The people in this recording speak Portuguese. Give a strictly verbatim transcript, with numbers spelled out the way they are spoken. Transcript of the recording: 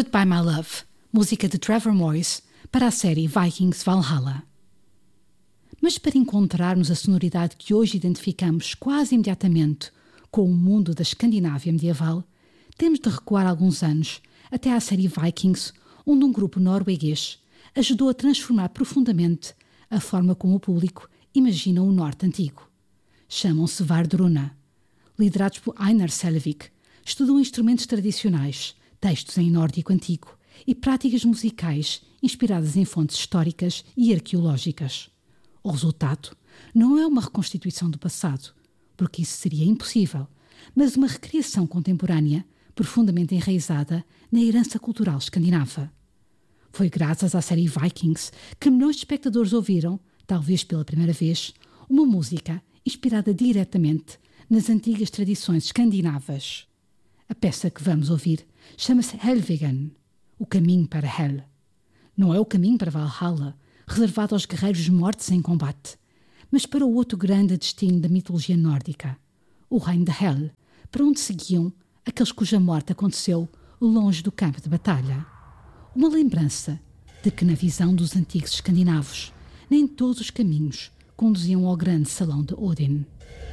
Goodbye My Love, música de Trevor Morris para a série Vikings Valhalla. Mas para encontrarmos a sonoridade que hoje identificamos quase imediatamente com o mundo da Escandinávia medieval, temos de recuar alguns anos até à série Vikings, onde um grupo norueguês ajudou a transformar profundamente a forma como o público imagina o norte antigo. Chamam-se Vardruna. Liderados por Einar Selvik, estudam instrumentos tradicionais, textos em nórdico antigo e práticas musicais inspiradas em fontes históricas e arqueológicas. O resultado não é uma reconstituição do passado, porque isso seria impossível, mas uma recriação contemporânea profundamente enraizada na herança cultural escandinava. Foi graças à série Vikings que milhões de espectadores ouviram, talvez pela primeira vez, uma música inspirada diretamente nas antigas tradições escandinavas. A peça que vamos ouvir chama-se Helvegen, o caminho para Hel. Não é o caminho para Valhalla, reservado aos guerreiros mortos em combate, mas para o outro grande destino da mitologia nórdica, o reino de Hel, para onde seguiam aqueles cuja morte aconteceu longe do campo de batalha. Uma lembrança de que, na visão dos antigos escandinavos, nem todos os caminhos conduziam ao grande salão de Odin.